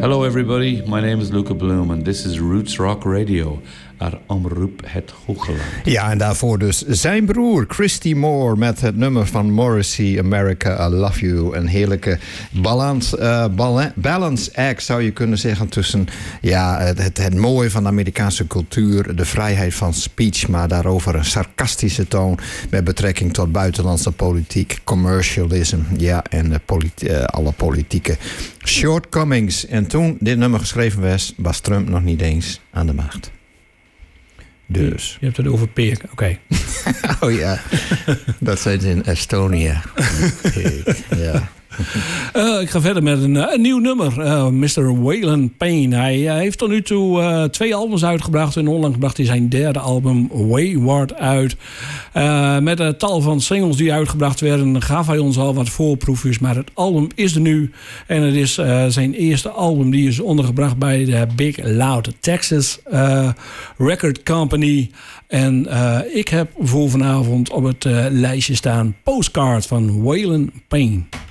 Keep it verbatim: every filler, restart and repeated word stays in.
Hello everybody, my name is Luca Bloom and this is Roots Rock Radio. Ar Omroep Het Hoogland. Ja, en daarvoor dus zijn broer Christy Moore met het nummer van Morrissey, America, I Love You. Een heerlijke balance, uh, bala- balance act zou je kunnen zeggen tussen ja, het, het, het mooie van de Amerikaanse cultuur, de vrijheid van speech, maar daarover een sarcastische toon met betrekking tot buitenlandse politiek, commercialism, ja, en de politi- uh, alle politieke shortcomings. En toen dit nummer geschreven was, was Trump nog niet eens aan de macht. Dus. Je hebt het over Peer, oké. Okay. Oh ja, dat zijn ze in Estonia. Ja. Uh, ik ga verder met een, uh, een nieuw nummer. Uh, mister Waylon Payne. Hij uh, heeft tot nu toe uh, twee albums uitgebracht. En onlangs bracht hij zijn derde album Wayward uit. Uh, met een tal van singles die uitgebracht werden, gaf hij ons al wat voorproefjes. Maar het album is er nu. En het is uh, zijn eerste album. Die is ondergebracht bij de Big Loud Texas uh, Record Company. En uh, ik heb voor vanavond op het uh, lijstje staan Postcard van Waylon Payne.